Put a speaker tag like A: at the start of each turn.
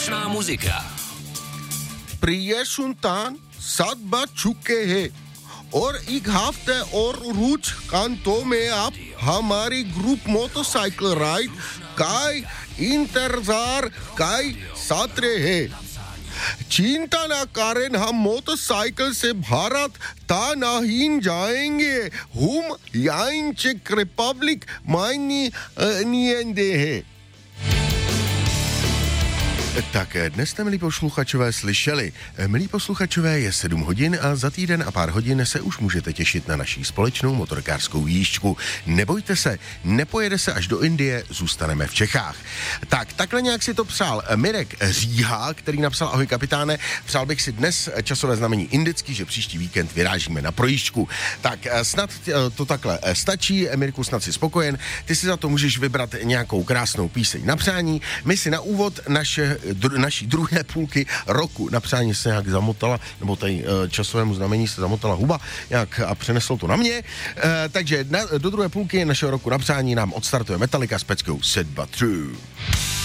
A: Společná muzika.
B: प्रिय सुल्तान सात बात चुके हैं और एक हफ्ते और रुच कांतों में आप हमारी ग्रुप मोटरसाइकिल राइड का इंतजार का साथ रहे। चिंता न करें, हम मोटरसाइकिल से भारत तानाहीन जाएंगे। हम यहाँ चेक रिपब्लिक मायनी नियंदे हैं। Tak dnes jste, milí posluchačové, slyšeli. Milí posluchačové, je 7 hodin a za týden a pár hodin se už můžete těšit na naší společnou motorkářskou jížďku. Nebojte se, nepojede se až do Indie, zůstaneme v Čechách. Tak, takhle nějak si to psal Mirek Říha, který napsal: ahoj kapitáne, přál bych si dnes časové znamení indický, že příští víkend vyrážíme na projížďku. Tak snad to takhle stačí, Mirku, snad si spokojen. Ty si za to můžeš vybrat nějakou krásnou píseň na přání. My si na úvod naší druhé půlky roku na přání se nějak zamotala, nebo tady časovému znamení se zamotala huba nějak a přeneslo to na mě. Takže do druhé půlky našeho roku na přání nám odstartuje Metallica s peckou Set But True.